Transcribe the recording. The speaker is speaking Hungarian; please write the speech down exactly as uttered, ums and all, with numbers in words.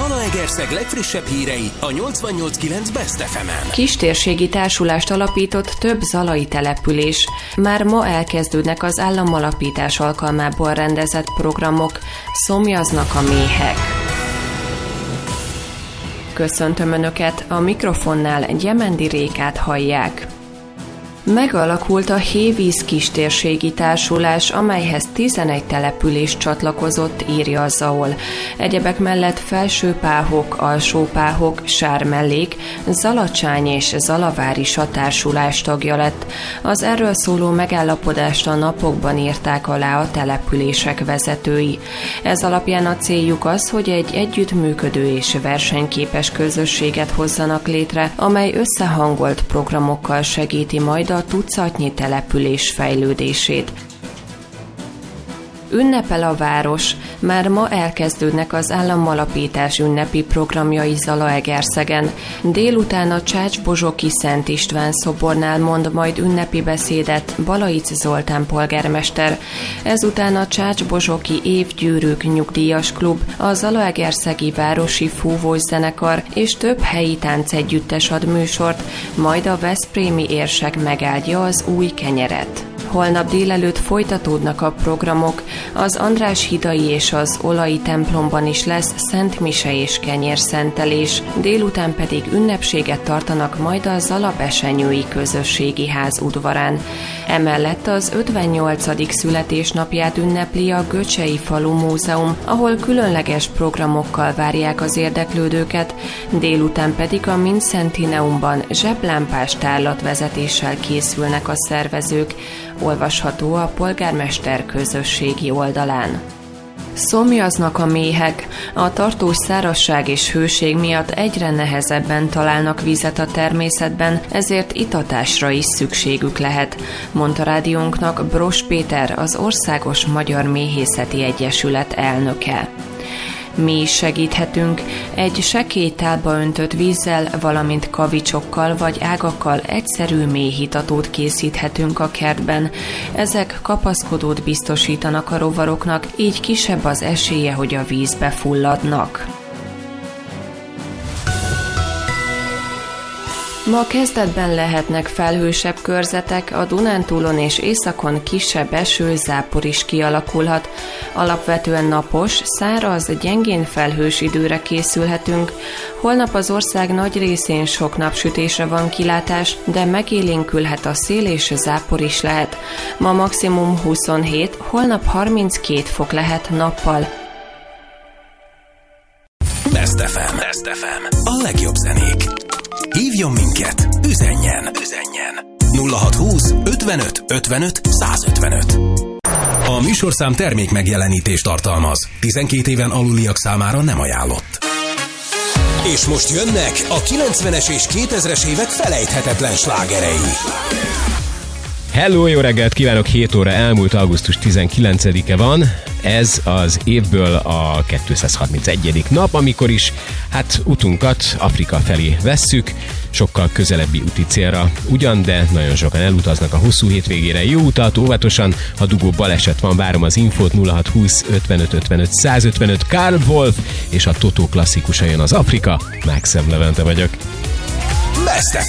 Zalaegerszeg legfrissebb hírei a nyolcvannyolc kilenc Best ef emen. Kistérségi társulást alapított több zalai település. Már ma elkezdődnek az államalapítás alkalmából rendezett programok. Szomjaznak a méhek. Köszöntöm Önöket, a mikrofonnál Gyemendi Rékát hallják. Megalakult a Hévíz Kistérségi Társulás, amelyhez tizenegy település csatlakozott, írja a Zaol. Egyebek mellett Felsőpáhok, Alsópáhok, Sármellék, Zalacsány és Zalavár is a társulás tagja lett. Az erről szóló megállapodást a napokban írták alá a települések vezetői. Ez alapján a céljuk az, hogy egy együttműködő és versenyképes közösséget hozzanak létre, amely összehangolt programokkal segíti majd a tucatnyi település fejlődését. Ünnepel a város. Már ma elkezdődnek az államalapítás ünnepi programjai Zalaegerszegen. Délután a Csácsbozsoki Szent István szobornál mond majd ünnepi beszédet Balaic Zoltán polgármester. Ezután a Csácsbozsoki Évgyűrűk nyugdíjas klub, a Zalaegerszegi Városi Fúvós zenekar és több helyi táncegyüttes ad műsort, majd a veszprémi érsek megáldja az új kenyeret. Holnap délelőtt folytatódnak a programok, az András hidai és az Olai templomban is lesz szentmise és kenyérszentelés, délután pedig ünnepséget tartanak majd a Zalabesenyői Közösségi Ház udvarán. Emellett az ötvennyolcadik születésnapját ünnepli a Göcsei Falu Múzeum, ahol különleges programokkal várják az érdeklődőket, délután pedig a Mincentineumban zseblámpás tárlatvezetéssel készülnek a szervezők, olvasható a polgármester közösségi oldalán. Szomjaznak a méhek. A tartós szárazság és hőség miatt egyre nehezebben találnak vizet a természetben, ezért itatásra is szükségük lehet, mondta rádiónknak Bros Péter, az Országos Magyar Méhészeti Egyesület elnöke. Mi is segíthetünk. Egy sekély tálba öntött vízzel, valamint kavicsokkal vagy ágakkal egyszerű méhitatót készíthetünk a kertben. Ezek kapaszkodót biztosítanak a rovaroknak, így kisebb az esélye, hogy a vízbe fulladnak. Ma kezdetben lehetnek felhősebb körzetek, a Dunántúlon és északon kisebb eső, zápor is kialakulhat. Alapvetően napos, száraz, gyengén felhős időre készülhetünk. Holnap az ország nagy részén sok napsütésre van kilátás, de megélénkülhet a szél és zápor is lehet. Ma maximum huszonhét, holnap harminckét fok lehet nappal. Best ef em. Best ef em. A legjobb zenék. Hívjon minket, üzenjen, üzenjen. nulla hatszázhúsz ötvenöt ötvenöt százötvenöt. A műsorszám termék megjelenítést tartalmaz. tizenkét éven aluliak számára nem ajánlott. És most jönnek a kilencvenes és kétezres évek felejthetetlen slágerei. Hello, jó reggelt kívánok, hét óra elmúlt, augusztus tizenkilencedike van. Ez az évből a kétszázharmincegyedik nap, amikor is hát utunkat Afrika felé vesszük, sokkal közelebbi úti célra ugyan, de nagyon sokan elutaznak a hosszú hétvégére. Jó utat, óvatosan, ha dugó baleset van, várom az infót. Nulla hatszázhúsz ötvenöt ötvenöt százötvenöt. Karl Wolf és a Totó klasszikusa jön az Afrika. Máxem Levente vagyok. Best